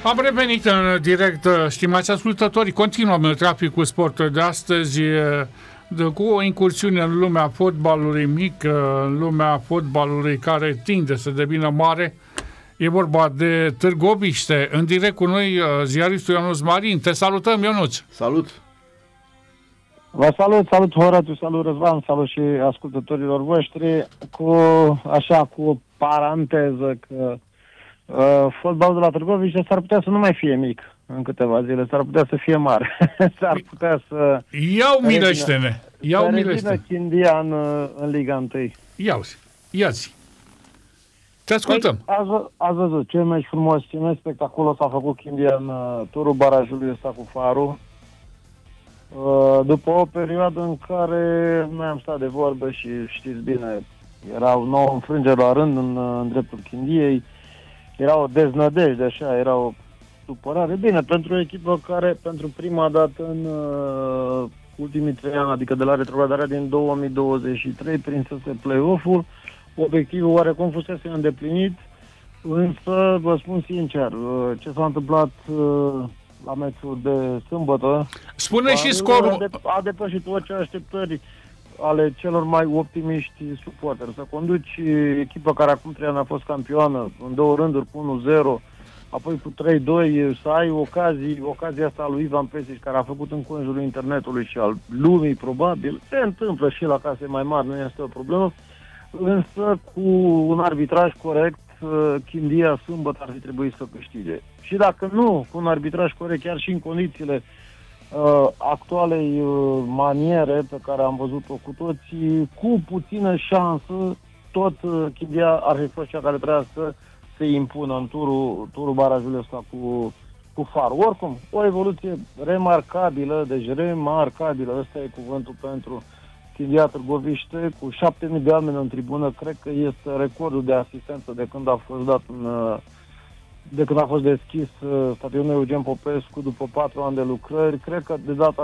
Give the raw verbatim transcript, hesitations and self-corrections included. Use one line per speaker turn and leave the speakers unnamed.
Am revenit în direct, stimați ascultători. Continuăm traficul sport de astăzi de, cu o incursiune în lumea fotbalului mic, în lumea fotbalului care tinde să devină mare. E vorba de Târgoviște. În direct cu noi, ziaristul Ionuț Marin. Te salutăm, Ionuț!
Salut!
Vă salut, salut Horatiu, salut Răzvan, salut și ascultătorilor voștri. Cu, așa, cu o paranteză că uh, fotbalul de la Târgoviște s-ar putea să nu mai fie mic în câteva zile, s-ar putea să fie mare. S-ar putea să...
Iau milește-ne! Iau milește-ne!
Chindia în, în Liga unu.
Ia-zi, ia-zi! Te ascultăm!
Păi, ați, ați văzut ce meci frumos, ce meci spectaculos a făcut Chindia în uh, turul barajului ăsta cu Farul. Uh, după o perioadă în care noi am stat de vorbă și știți bine, erau nouă înfrângeri la rând în, în dreptul Chindiei, era o deznădejde, așa, era o supărare. Bine, pentru o echipă care pentru prima dată în uh, ultimii trei ani, adică de la retrogradarea din două mii douăzeci și trei, prinsese play-off-ul, obiectivul oarecum fusese îndeplinit, însă vă spun sincer, uh, ce s-a întâmplat uh, la meciul de sâmbătă.
Spune și scorul.
A, de, a depășit orice așteptări ale celor mai optimiști suporteri. Să conduci echipa care acum trei ani a fost campioană în două rânduri cu unu zero, apoi cu trei doi, să ai ocazii, ocazia asta a lui Ivan Pesic, care a făcut în conjurul internetului și al lumii, probabil. Se întâmplă și la case mai mari, nu este o problemă. Însă cu un arbitraj corect, Chindia sâmbătă ar fi trebuit să câștige. Și dacă nu, cu un arbitraj corect, chiar și în condițiile uh, actualei uh, maniere pe care am văzut-o cu toții, cu puțină șansă, tot uh, Chindia ar fi fost cea care trebuia să se impună în turul, turul barajului ăsta cu, cu Farul. Oricum, o evoluție remarcabilă, deci remarcabilă, ăsta e cuvântul pentru Chindia Târgoviște, cu șapte mii de oameni în tribună. Cred că este recordul de asistență de când a fost dat în, de când a fost deschis stadionul Eugen Popescu după patru ani de lucrări. Cred că de data